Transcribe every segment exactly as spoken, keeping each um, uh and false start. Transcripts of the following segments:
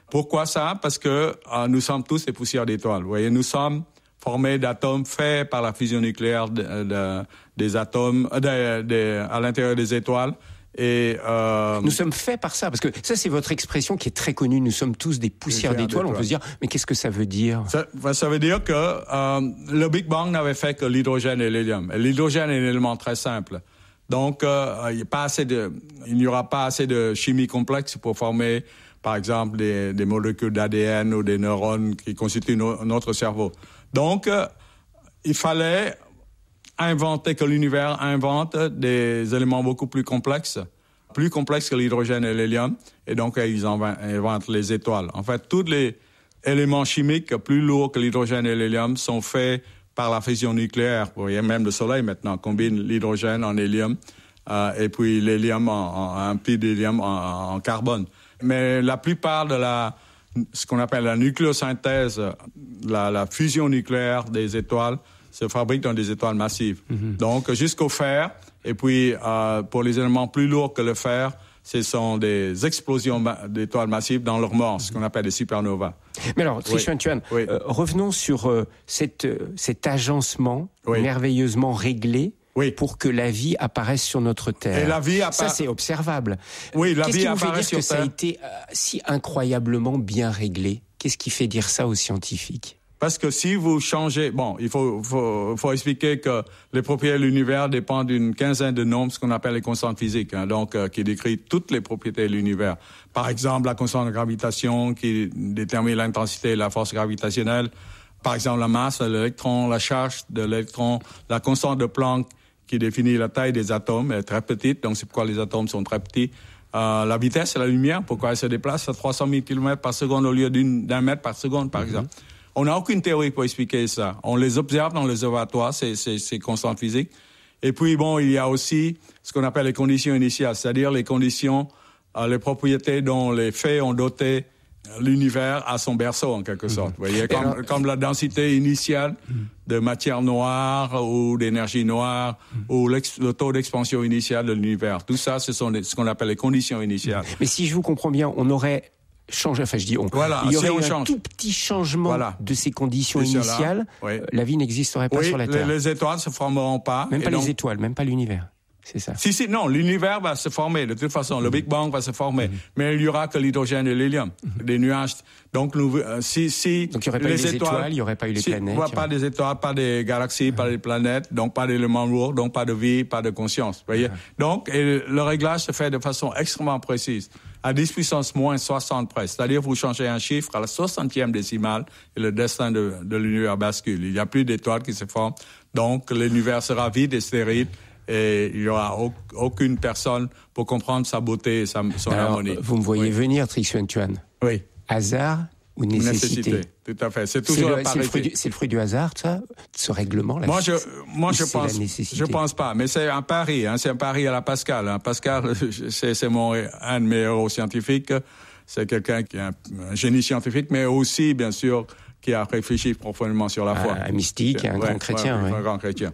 Pourquoi ça? Parce que euh, nous sommes tous des poussières d'étoiles. Vous voyez, nous sommes formés d'atomes faits par la fusion nucléaire de, de, des atomes de, de, à l'intérieur des étoiles. Et euh... nous sommes faits par ça, parce que ça c'est votre expression qui est très connue. Nous sommes tous des poussières d'étoiles. On peut se dire, mais qu'est-ce que ça veut dire? Ça, ça veut dire que euh, le Big Bang n'avait fait que l'hydrogène et l'hélium. Et l'hydrogène est un élément très simple. Donc, euh, il y a pas assez de, il n'y aura pas assez de chimie complexe pour former, par exemple, des, des molécules d'A D N ou des neurones qui constituent no, notre cerveau. Donc, euh, il fallait inventer, que l'univers invente des éléments beaucoup plus complexes, plus complexes que l'hydrogène et l'hélium, et donc ils inventent les étoiles. En fait, tous les éléments chimiques plus lourds que l'hydrogène et l'hélium sont faits par la fusion nucléaire. Vous voyez, même le Soleil maintenant combine l'hydrogène en hélium euh, et puis l'hélium en, en un puits d'hélium en, en carbone. Mais la plupart de la, ce qu'on appelle la nucléosynthèse, la, la fusion nucléaire des étoiles, se fabrique dans des étoiles massives. Mm-hmm. Donc, jusqu'au fer, et puis euh, pour les éléments plus lourds que le fer, ce sont des explosions ma- d'étoiles massives dans leur mort, ce qu'on appelle des supernovas. Mais alors, Tri-Xuan-Tuan, oui. euh, revenons sur euh, cette, euh, cet agencement oui. merveilleusement réglé oui. pour que la vie apparaisse sur notre Terre. Et la vie appara... Ça, c'est observable. Oui, la Qu'est-ce vie qui vous fait apparaît dire sur que Terre? Ça a été euh, si incroyablement bien réglé? Qu'est-ce qui fait dire ça aux scientifiques? Parce que si vous changez... Bon, il faut, faut, faut expliquer que les propriétés de l'univers dépendent d'une quinzaine de nombres, ce qu'on appelle les constantes physiques, hein, donc euh, qui décrit toutes les propriétés de l'univers. Par exemple, la constante de gravitation qui détermine l'intensité et la force gravitationnelle. Par exemple, la masse de l'électron, la charge de l'électron, la constante de Planck qui définit la taille des atomes, elle est très petite, donc c'est pourquoi les atomes sont très petits. Euh, la vitesse de la lumière, pourquoi elle se déplace à trois cent mille kilomètres par seconde au lieu d'une, d'un mètre par seconde, par mm-hmm. exemple. On n'a aucune théorie pour expliquer ça. On les observe dans les observatoires, ces, ces, ces constantes physiques. Et puis, bon, il y a aussi ce qu'on appelle les conditions initiales, c'est-à-dire les conditions, euh, les propriétés dont les faits ont doté l'univers à son berceau, en quelque sorte. Mmh. Vous voyez, comme, alors, comme la densité initiale mmh. de matière noire ou d'énergie noire mmh. ou le taux d'expansion initiale de l'univers. Tout ça, ce sont les, ce qu'on appelle les conditions initiales. Mais si je vous comprends bien, on aurait... Changer, enfin je dis on. Voilà, il y aurait si on un change. tout petit changement voilà. de ces conditions c'est initiales, oui. la vie n'existerait pas oui, sur la Terre. Les, les étoiles ne se formeront pas. Même pas donc... les étoiles, même pas l'univers. C'est ça. Si, si, non, l'univers va se former, de toute façon. Mmh. Le Big Bang va se former. Mmh. Mais il n'y aura que l'hydrogène et l'hélium, mmh. des nuages. Donc, nous, euh, si, si. Donc, il n'y aurait pas les eu les étoiles, étoiles, il n'y aurait pas eu les si, planètes. Il n'y aurait pas des étoiles, pas des galaxies, mmh. pas des planètes, donc pas d'éléments lourds, donc pas de vie, pas de conscience. Vous voyez? Mmh. Donc, et le réglage se fait de façon extrêmement précise. À dix puissance moins soixante près. C'est-à-dire, vous changez un chiffre à la soixantième décimale et le destin de, de l'univers bascule. Il n'y a plus d'étoiles qui se forment. Donc, l'univers sera vide et stérile. Et il n'y aura aucune personne pour comprendre sa beauté et sa, son Alors, harmonie. Vous me voyez oui. venir, Tri-Xuan-Tuan. Oui. Hasard ou nécessité? Nécessité, tout à fait. C'est toujours c'est le, c'est le, fruit du, c'est le fruit du hasard, ça, ce règlement là. Moi, je, moi, je pense, je pense pas. Mais c'est un pari, hein, c'est un pari à la Pascal. Hein. Pascal, c'est, c'est mon un de mes héros scientifiques. C'est quelqu'un qui est un, un génie scientifique, mais aussi, bien sûr, qui a réfléchi profondément sur la foi. Un mystique, un ouais, grand chrétien. Ouais, ouais. Un grand chrétien.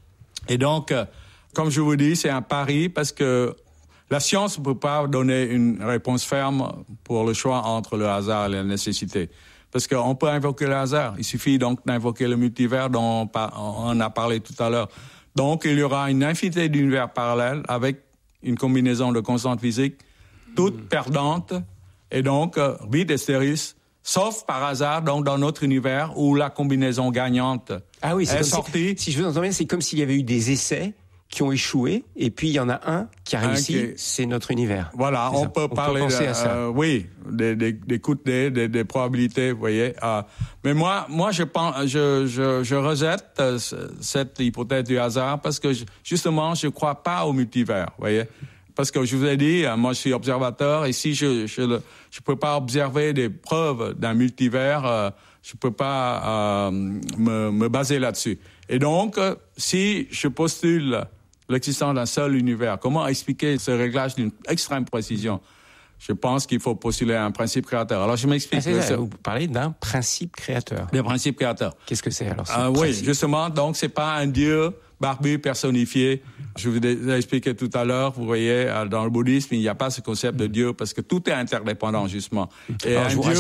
Et donc, comme je vous dis, c'est un pari parce que la science ne peut pas donner une réponse ferme pour le choix entre le hasard et la nécessité. Parce qu'on peut invoquer le hasard. Il suffit donc d'invoquer le multivers dont on a parlé tout à l'heure. Donc, il y aura une infinité d'univers parallèles avec une combinaison de constantes physiques, toutes mmh. perdantes, et donc euh, vides et stériles, sauf par hasard, donc dans notre univers où la combinaison gagnante ah oui, c'est est sortie. Si, si je vous entends bien, c'est comme s'il y avait eu des essais qui ont échoué, et puis il y en a un qui a réussi, okay. c'est notre univers. Voilà, on peut, on parler peut penser de, à ça. Euh, oui, des, des, des coups de dés, des, des probabilités, vous voyez. Euh, mais moi, moi, je pense, je, je, je rejette euh, cette hypothèse du hasard parce que je, justement, je crois pas au multivers, vous voyez. Parce que je vous ai dit, moi, je suis observateur, et si je, je, je peux pas observer des preuves d'un multivers, euh, je peux pas euh, me, me baser là-dessus. Et donc, euh, si je postule l'existence d'un seul univers, comment expliquer ce réglage d'une extrême précision? Je pense qu'il faut postuler un principe créateur. Alors, je m'explique. Ah, c'est ça, vous parlez d'un principe créateur. D'un principe créateur. Qu'est-ce que c'est, alors? Euh, oui, justement, donc, c'est pas un dieu barbu personnifié. Je vous ai expliqué tout à l'heure, vous voyez, dans le bouddhisme, il n'y a pas ce concept de dieu parce que tout est interdépendant, justement. Et alors, un je vous dieu